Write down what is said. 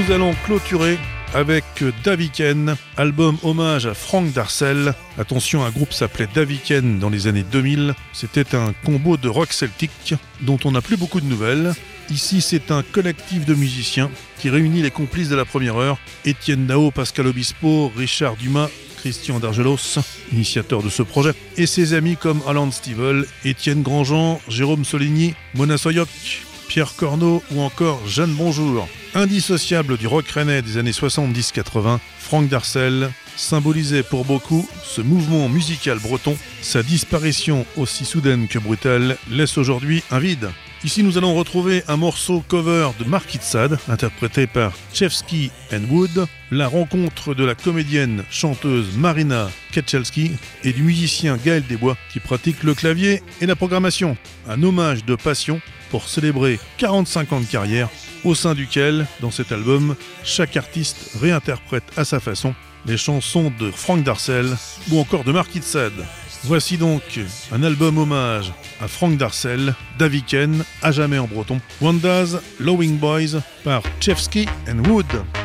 nous allons clôturer avec Daviken, album hommage à Frank Darcel. Attention, un groupe s'appelait Daviken dans les années 2000. C'était un combo de rock celtique dont on n'a plus beaucoup de nouvelles. Ici, c'est un collectif de musiciens qui réunit les complices de la première heure. Étienne Dao, Pascal Obispo, Richard Dumas, Christian Dargelos, initiateur de ce projet, et ses amis comme Alan Stivell, Étienne Grandjean, Jérôme Soligny, Mona Soyoc, Pierre Corneau ou encore Jeanne Bonjour. Indissociable du rock rennais des années 70-80, Frank Darcel symbolisait pour beaucoup ce mouvement musical breton. Sa disparition, aussi soudaine que brutale, laisse aujourd'hui un vide. Ici, nous allons retrouver un morceau cover de Marquis de Sade, interprété par Chevsky & Wood, la rencontre de la comédienne chanteuse Marina Ketchelski et du musicien Gaël Desbois qui pratique le clavier et la programmation. Un hommage de passion pour célébrer 45 ans de carrière, au sein duquel, dans cet album, chaque artiste réinterprète à sa façon les chansons de Frank Darcel ou encore de Marquis de Sade. Voici donc un album hommage à Frank Darcel, Daviken, à jamais en breton, Wanda's Lowing Boys par Chevsky & Wood.